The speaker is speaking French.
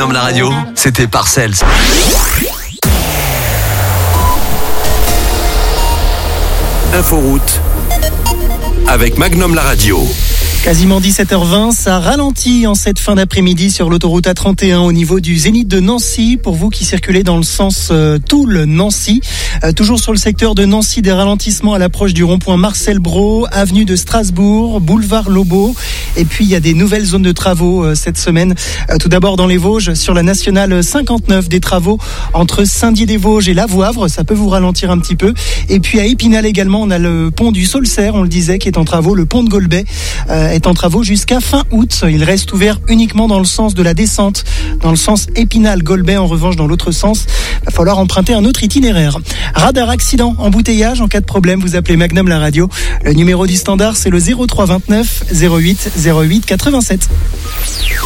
Magnum la radio, c'était Parcels. Inforoute avec Magnum la radio. Quasiment 17h20, ça ralentit en cette fin d'après-midi sur l'autoroute A31 au niveau du Zénith de Nancy. Pour vous qui circulez dans le sens Toul-Nancy, toujours sur le secteur de Nancy, des ralentissements à l'approche du rond-point Marcel Brault, avenue de Strasbourg, boulevard Lobau. Et puis il y a des nouvelles zones de travaux cette semaine. Tout d'abord dans les Vosges, sur la nationale 59, des travaux entre Saint-Dié-des-Vosges et La Voivre, ça peut vous ralentir un petit peu. Et puis à Épinal également, on a le pont du Saulcerre, on le disait, qui est en travaux. Le pont de Golbet est en travaux jusqu'à fin août. Il reste ouvert uniquement dans le sens de la descente, dans le sens Épinal-Golbet. En revanche, dans l'autre sens, il va falloir emprunter un autre itinéraire. Radar accident, embouteillage, en cas de problème, vous appelez Magnum la radio. Le numéro du standard, c'est le 03 29 08 08 87.